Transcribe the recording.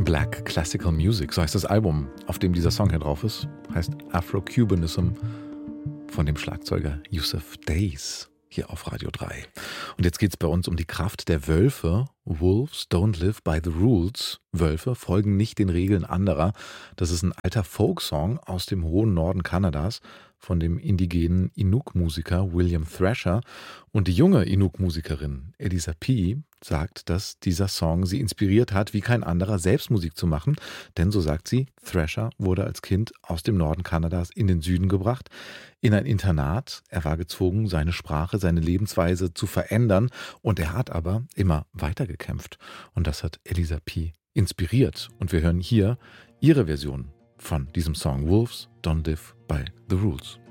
Black Classical Music, so heißt das Album, auf dem dieser Song hier drauf ist, heißt Afro-Cubanism von dem Schlagzeuger Yusuf Days hier auf Radio 3. Und jetzt geht es bei uns um die Kraft der Wölfe. Wolves don't live by the rules. Wölfe folgen nicht den Regeln anderer. Das ist ein alter Folksong aus dem hohen Norden Kanadas von dem indigenen Inuk-Musiker William Thrasher. Und die junge Inuk-Musikerin Elisa P. sagt, dass dieser Song sie inspiriert hat, wie kein anderer selbst Musik zu machen. Denn, so sagt sie, Thrasher wurde als Kind aus dem Norden Kanadas in den Süden gebracht, in ein Internat. Er war gezwungen, seine Sprache, seine Lebensweise zu verändern. Und er hat aber immer weitergekämpft. Und das hat Elisa P. inspiriert. Und wir hören hier ihre Version von diesem Song Wolves Don't Live by the Rules.